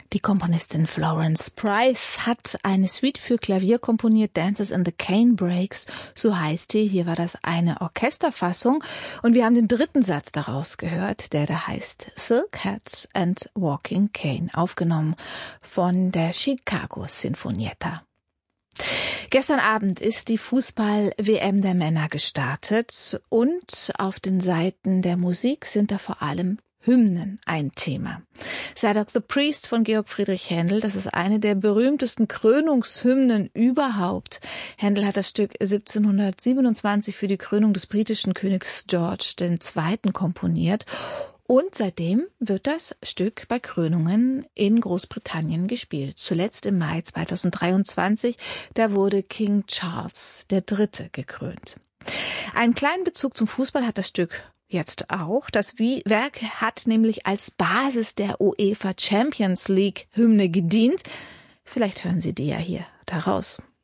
Die Komponistin Florence Price hat eine Suite für Klavier komponiert, Dances in the Cane Breaks, so heißt die. Hier war das eine Orchesterfassung und wir haben den dritten Satz daraus gehört, der da heißt Silk Hats and Walking Cane, aufgenommen von der Chicago Sinfonietta. Gestern Abend ist die Fußball-WM der Männer gestartet und auf den Seiten der Musik sind da vor allem Hymnen ein Thema. Side of the Priest von Georg Friedrich Händel, das ist eine der berühmtesten Krönungshymnen überhaupt. Händel hat das Stück 1727 für die Krönung des britischen Königs George II. Komponiert. Und seitdem wird das Stück bei Krönungen in Großbritannien gespielt. Zuletzt im Mai 2023, da wurde King Charles III. Gekrönt. Einen kleinen Bezug zum Fußball hat das Stück jetzt auch. Das Werk hat nämlich als Basis der UEFA Champions League Hymne gedient. Vielleicht hören Sie die ja hier daraus.